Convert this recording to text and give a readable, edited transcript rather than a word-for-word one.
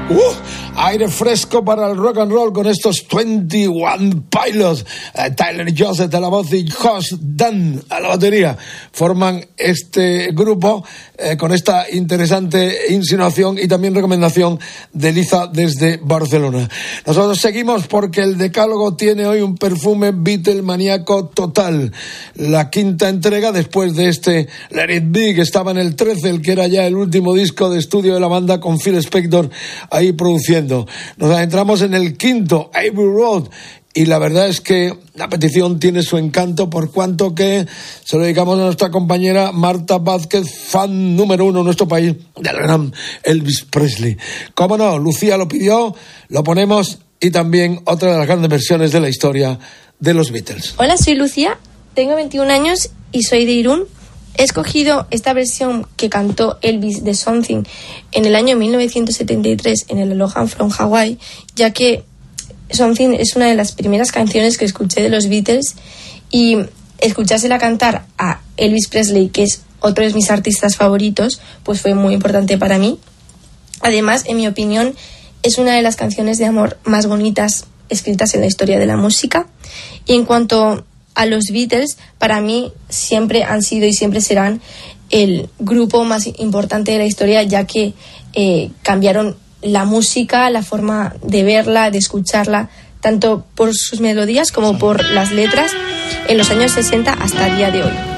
Aire fresco para el rock and roll con estos 21 Pilots. Tyler Joseph a la voz y Josh Dun a la batería forman este grupo con esta interesante insinuación y también recomendación de Liza desde Barcelona. Nosotros seguimos porque el Decálogo tiene hoy un perfume Beatlemaníaco total. La quinta entrega después de este Let It Be, que estaba en el 13, el que era ya el último disco de estudio de la banda con Phil Spector ahí produciendo. Nos adentramos en el quinto, Abbey Road, y la verdad es que la petición tiene su encanto, por cuanto que se lo dedicamos a nuestra compañera Marta Vázquez, fan número 1 en nuestro país del gran Elvis Presley. Cómo no, Lucía lo pidió, lo ponemos, y también otra de las grandes versiones de la historia de los Beatles. Hola, soy Lucía, tengo 21 años y soy de Irún. He escogido esta versión que cantó Elvis de Something en el año 1973 en el Aloha from Hawaii, ya que Something es una de las primeras canciones que escuché de los Beatles, y escuchársela cantar a Elvis Presley, que es otro de mis artistas favoritos, pues fue muy importante para mí. Además, en mi opinión, es una de las canciones de amor más bonitas escritas en la historia de la música. Y en cuanto a los Beatles, para mí siempre han sido y siempre serán el grupo más importante de la historia, ya que cambiaron la música, la forma de verla, de escucharla, tanto por sus melodías como por las letras, en los años 60 hasta el día de hoy.